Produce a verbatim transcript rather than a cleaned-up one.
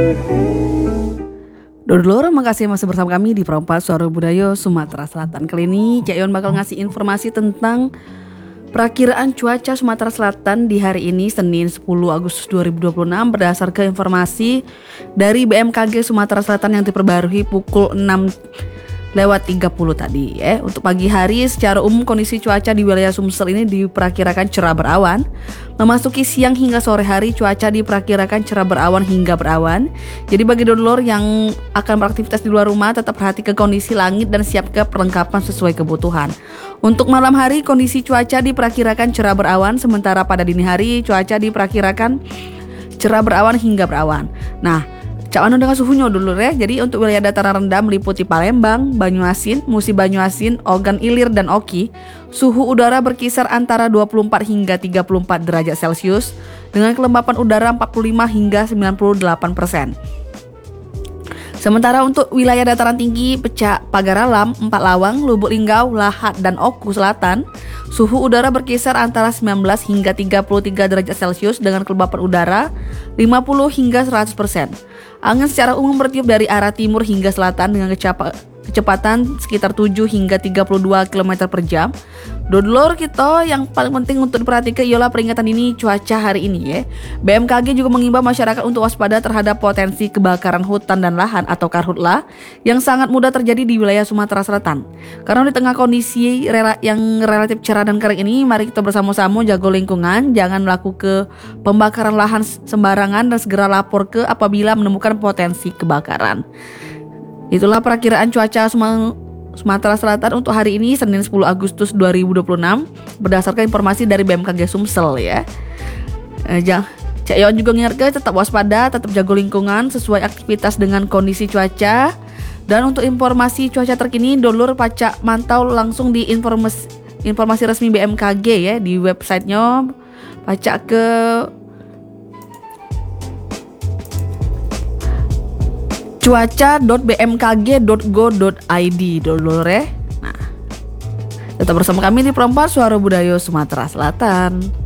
Dulur, makasih masih bersama kami di Perempat Suara Budaya Sumatera Selatan. Kali ini Cak Yon bakal ngasih informasi tentang perakiraan cuaca Sumatera Selatan di hari ini Senin sepuluh Agustus dua ribu dua puluh enam berdasarkan informasi dari B M K G Sumatera Selatan yang diperbarui pukul enam lewat tiga puluh tadi ya. Untuk pagi hari secara umum kondisi cuaca di wilayah Sumsel ini diperkirakan cerah berawan. Memasuki siang hingga sore hari cuaca diperkirakan cerah berawan hingga berawan. Jadi bagi dulur yang akan beraktivitas di luar rumah tetap perhatikan kondisi langit dan siapkan perlengkapan sesuai kebutuhan. Untuk malam hari kondisi cuaca diperkirakan cerah berawan, sementara pada dini hari cuaca diperkirakan cerah berawan hingga berawan. Nah, Cak Wano dengan suhunya dulu ya. Jadi untuk wilayah dataran rendah meliputi Palembang, Banyuasin, Musi Banyuasin, Ogan Ilir dan Oki, suhu udara berkisar antara dua puluh empat hingga tiga puluh empat derajat Celcius dengan kelembapan udara empat puluh lima hingga sembilan puluh delapan persen. Sementara untuk wilayah dataran tinggi Pecak, Pagaralam, Empat Lawang, Lubuk Linggau, Lahat dan Oku Selatan, suhu udara berkisar antara sembilan belas hingga tiga puluh tiga derajat Celcius dengan kelembapan udara lima puluh hingga seratus persen. Angin secara umum bertiup dari arah timur hingga selatan dengan kecepatan sekitar tujuh hingga tiga puluh dua kilometer per jam. Dulur kita yang paling penting untuk diperhatikan ialah peringatan ini cuaca hari ini ya. B M K G juga mengimbau masyarakat untuk waspada terhadap potensi kebakaran hutan dan lahan atau karhutla yang sangat mudah terjadi di wilayah Sumatera Selatan. Karena di tengah kondisi rela yang relatif cerah dan kering ini, mari kita bersama-sama jaga lingkungan, jangan melakukan pembakaran lahan sembarangan dan segera lapor ke apabila menemukan potensi kebakaran. Itulah perakiraan cuaca Sumatera Selatan untuk hari ini Senin sepuluh Agustus dua ribu dua puluh enam berdasarkan informasi dari B M K G Sumsel ya. Eh, jangan Cak Yon juga mengingatkan tetap waspada, tetap jaga lingkungan sesuai aktivitas dengan kondisi cuaca. Dan untuk informasi cuaca terkini, dulur pacak mantau langsung di informasi informasi resmi B M K G ya di websitenya. Pacak ke cuaca dot b m k g dot go dot i d dulur ya. Nah, tetap bersama kami di Perempat Suara Budaya Sumatera Selatan.